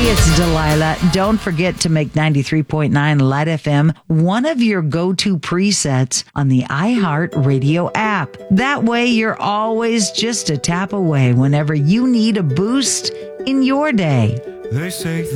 it's Delilah. Don't forget to make 93.9 Light FM one of your go-to presets on the iHeart Radio app. That way, you're always just a tap away whenever you need a boost in your day. They say